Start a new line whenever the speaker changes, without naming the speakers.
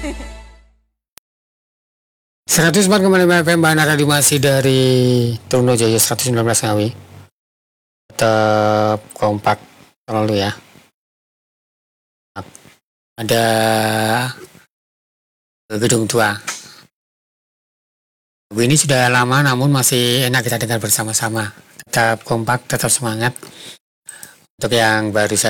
104,5 FM Bahan Radio masih dari Truno Jaya 119 Ngawi. Tetap kompak selalu ya. Ada gedung tua. Lagu ini sudah lama namun masih enak kita dengar bersama-sama. Tetap kompak, tetap semangat. Untuk yang baru saja